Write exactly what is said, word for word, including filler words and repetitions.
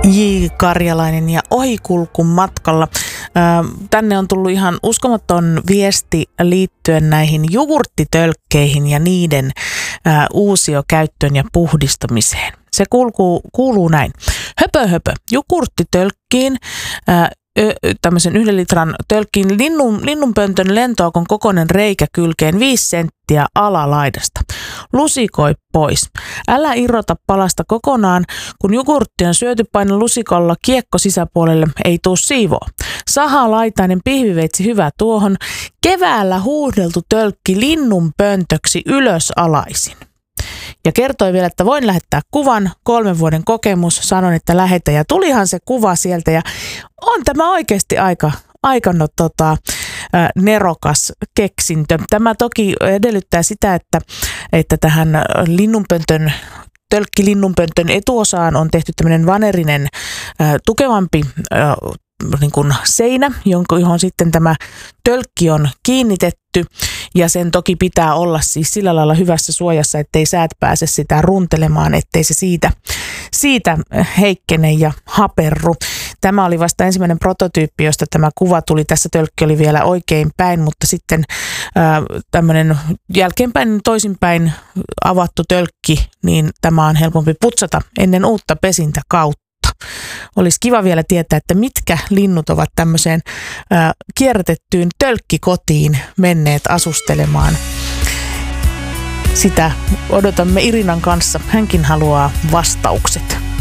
J. Karjalainen ja Ohikulku matkalla. Tänne on tullut ihan uskomaton viesti liittyen näihin jogurttitölkkeihin ja niiden uusiokäyttöön ja puhdistamiseen. Se kuuluu, kuuluu näin. Höpö höpö, jogurttitölkkiin, tämmöisen yhden litran tölkkiin linnun, linnunpöntön lentoakon kokoinen reikä kylkeen viisi senttiä alalaidasta. Lusikoi pois. Älä irrota palasta kokonaan, kun jogurtti on syöty, paina lusikolla kiekko sisäpuolelle, ei tuu siivoa. Sahalaitainen pihviveitsi hyvä tuohon. Keväällä huuhdeltu tölkki linnunpöntöksi ylösalaisin. Ja kertoi vielä, että voin lähettää kuvan, kolmen vuoden kokemus, sanon, että lähetä. Ja tulihan se kuva sieltä ja on tämä oikeasti aika, aika no, tota, nerokas keksintö. Tämä toki edellyttää sitä, että, että tähän linnunpöntön, tölkkilinnunpöntön etuosaan on tehty tämmöinen vanerinen tukevampi niin kuin seinä, johon sitten tämä tölkki on kiinnitetty, ja sen toki pitää olla siis sillä lailla hyvässä suojassa, ettei säät pääse sitä runtelemaan, ettei se siitä, siitä heikkene ja haperru. Tämä oli vasta ensimmäinen prototyyppi, josta tämä kuva tuli. Tässä tölkki oli vielä oikein päin, mutta sitten ää, tämmöinen jälkeenpäin toisinpäin avattu tölkki, niin tämä on helpompi putsata ennen uutta pesintäkautta. Olisi kiva vielä tietää, että mitkä linnut ovat tämmöiseen ää, kierrätettyyn tölkkikotiin menneet asustelemaan. Sitä odotamme Irinan kanssa. Hänkin haluaa vastaukset.